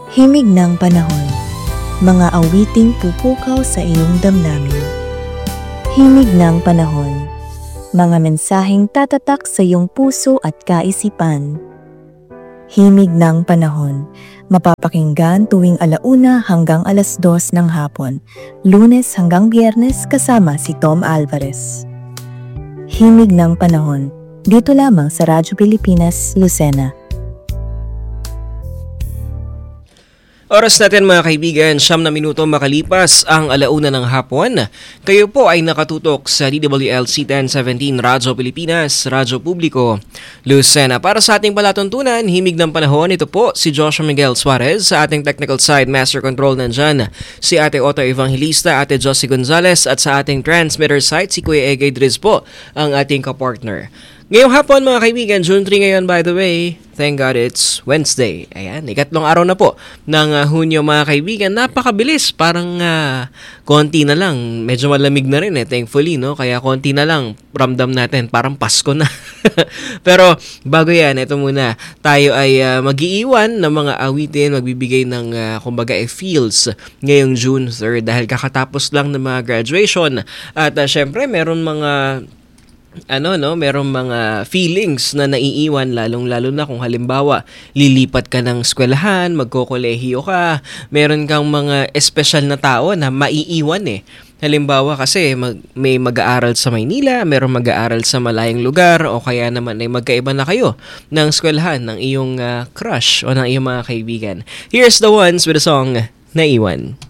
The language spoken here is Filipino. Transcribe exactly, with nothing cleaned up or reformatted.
Himig ng panahon, mga awiting pupukaw sa iyong damdamin. Himig ng panahon, mga mensaheng tatatak sa iyong puso at kaisipan. Himig ng panahon, mapapakinggan tuwing alauna hanggang alas dos ng hapon, Lunes hanggang Biyernes kasama si Tom Alvarez. Himig ng panahon, dito lamang sa Radyo Pilipinas, Lucena. Oras natin mga kaibigan, siyam na minuto makalipas ang alauna ng hapon. Kayo po ay nakatutok sa D W L C ten seventeen Radyo Pilipinas, Radyo Publiko, Lucena. Para sa ating palatuntunan, himig ng panahon, ito po si Joshua Miguel Suarez. Sa ating technical side, master control nandyan si Ate Otto Evangelista, Ate Josie Gonzalez, at sa ating transmitter side, si Kuya Egay Driz po, ang ating kapartner. Ngayong hapon mga kaibigan, June three ngayon by the way, thank God it's Wednesday. Ayan, ikatlong araw na po ng uh, Hunyo mga kaibigan. Napakabilis, parang uh, konti na lang. Medyo malamig na rin eh, thankfully, no? Kaya konti na lang, ramdam natin, parang Pasko na. Pero bago yan, ito muna, tayo ay uh, mag-iiwan ng mga awitin, magbibigay ng, uh, kumbaga, eh, feels ngayong June third dahil kakatapos lang ng mga graduation. At uh, syempre, meron mga ano no, merong mga feelings na naiiwan lalong-lalo na kung halimbawa lilipat ka ng eskwelahan, magkokolehiyo ka, meron kang mga espesyal na tao na maiiwan eh. Halimbawa kasi mag, may mag-aaral sa Maynila, merong mag-aaral sa malayong lugar o kaya naman ay magkaiba na kayo ng eskwelahan ng iyong uh, crush o ng iyong mga kaibigan. Here's the ones with the song Naiwan.